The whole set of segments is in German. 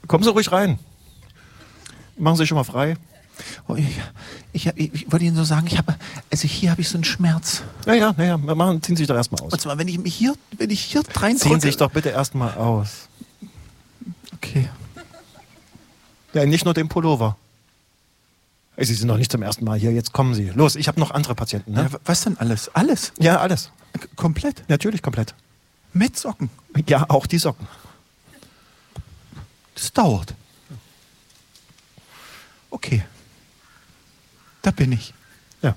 Kommen Sie ruhig rein. Machen Sie sich schon mal frei. Oh, ich wollte Ihnen so sagen, hier habe ich so einen Schmerz. Naja, ziehen Sie sich doch erstmal aus. Und zwar, wenn ich hier reindrücke. Ziehen Sie sich doch bitte erstmal aus. Okay. Ja, nicht nur den Pullover. Sie sind noch nicht zum ersten Mal hier, jetzt kommen Sie. Los, ich habe noch andere Patienten. Ne? Ja, was denn alles? Alles? Ja, alles. Komplett? Natürlich komplett. Mit Socken? Ja, auch die Socken. Das dauert. Okay. Da bin ich. Ja.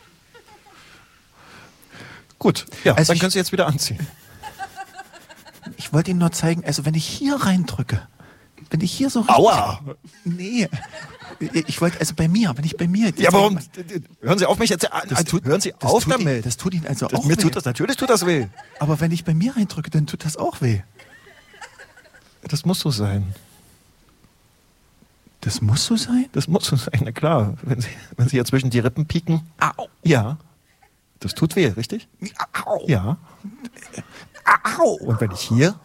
Gut, ja, also dann können Sie jetzt wieder anziehen. Ich wollte Ihnen nur zeigen, also wenn ich hier reindrücke, wenn ich hier so... Aua! Nee, ich wollte, also wenn ich bei mir... Ja, warum? Hören Sie auf mich jetzt... hören Sie auf damit. Das tut Ihnen also auch mir weh. Natürlich tut das weh. Aber wenn ich bei mir reindrücke, dann tut das auch weh. Das muss so sein. Das muss so sein? Das muss so sein, na klar. Wenn Sie hier zwischen die Rippen pieken. Au. Ja. Das tut weh, richtig? Au. Ja. Au. Und wenn ich hier...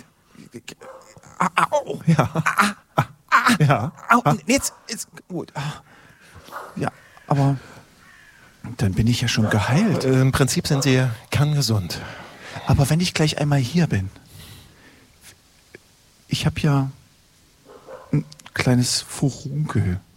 Au. Ja. Ja. Au. Jetzt ist gut. Ja, aber dann bin ich ja schon geheilt. Im Prinzip sind Sie kerngesund. Aber wenn ich gleich einmal hier bin, ich habe ja ein kleines Furunkel.